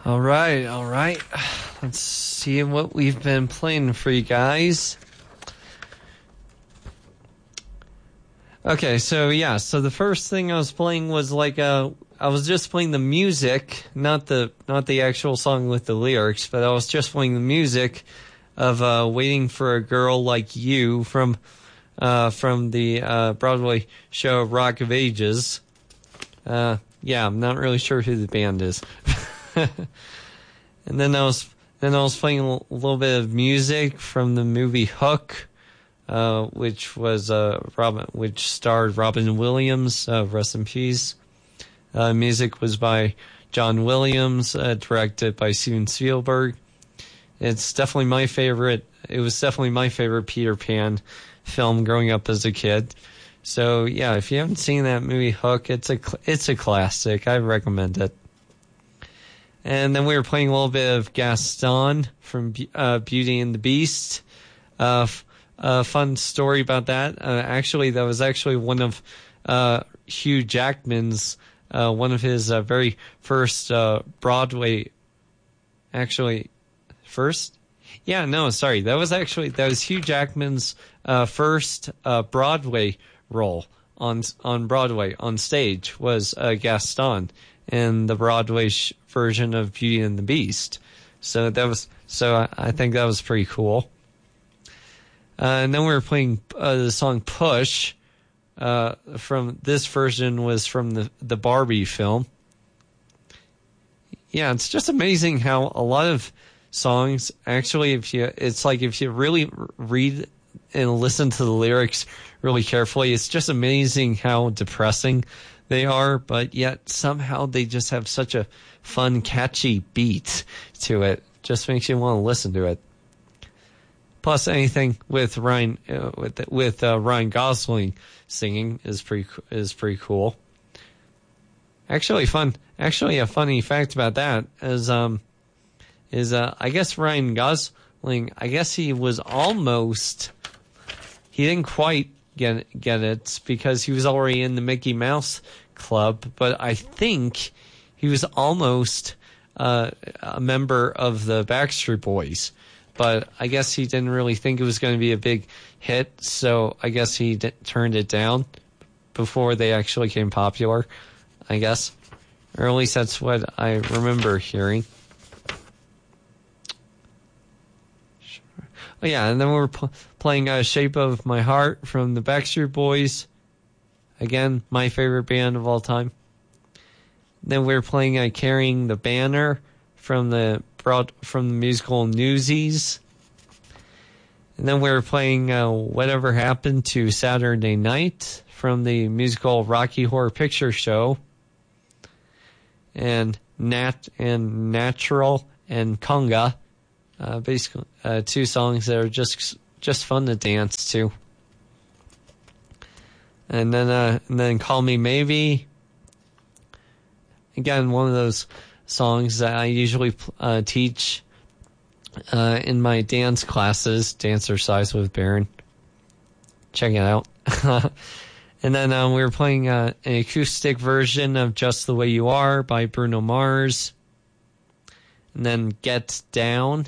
All right. Let's see what we've been playing for you guys. Okay, so the first thing I was playing was I was just playing the music, not the actual song with the lyrics, but I was just playing the music of "Waiting for a Girl Like You" from the Broadway show Rock of Ages. I'm not really sure who the band is. And then I was playing a little bit of music from the movie Hook, which starred Robin Williams, rest in peace. Music was by John Williams, directed by Steven Spielberg. It's definitely my favorite. It was definitely my favorite Peter Pan film growing up as a kid. So yeah, if you haven't seen that movie Hook, it's a classic. I recommend it. And then we were playing a little bit of Gaston from Beauty and the Beast. A fun story about that. That was actually one of Hugh Jackman's one of his very first Broadway. Actually, first? Yeah, no, sorry. That was Hugh Jackman's first Broadway role on Broadway on stage was Gaston in the Broadway version of Beauty and the Beast. So I think that was pretty cool. And then we were playing the song Push. From this version was from the Barbie film. Yeah, it's just amazing how a lot of songs actually, if you really read and listen to the lyrics really carefully, it's just amazing how depressing they are, but yet somehow they just have such a fun, catchy beat to it. Just makes you want to listen to it. Plus, anything with Ryan Ryan Gosling singing is pretty cool. Actually, a funny fact about that is I guess Ryan Gosling, I guess he didn't quite get it because he was already in the Mickey Mouse Club, but I think he was almost a member of the Backstreet Boys. But I guess he didn't really think it was going to be a big hit, so I guess he turned it down before they actually became popular, I guess. Or at least that's what I remember hearing. Oh, yeah, and then we were playing Shape of My Heart from the Backstreet Boys. Again, my favorite band of all time. Then we were playing Carrying the Banner from the musical Newsies. And then we were playing Whatever Happened to Saturday Night from the musical Rocky Horror Picture Show. And Natural and Conga. Basically, two songs that are just fun to dance to. And then Call Me Maybe. Again, one of those songs that I usually teach in my dance classes, Dancercise with Baron. Check it out. And then we were playing an acoustic version of Just the Way You Are by Bruno Mars. And then Get Down